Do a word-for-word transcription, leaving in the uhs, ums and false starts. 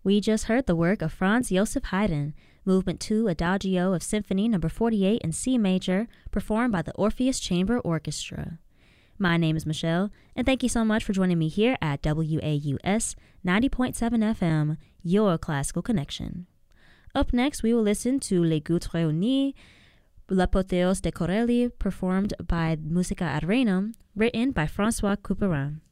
We just heard the work of Franz Joseph Haydn, Movement two Adagio of Symphony Number forty-eight in C major, performed by the Orpheus Chamber Orchestra. My name is Michelle, and thank you so much for joining me here at W A U S ninety point seven F M, your classical connection. Up next, we will listen to Les Gouttes Réunies, L'Apothéose de Corelli, performed by Musica ad Rhenum, written by François Couperin.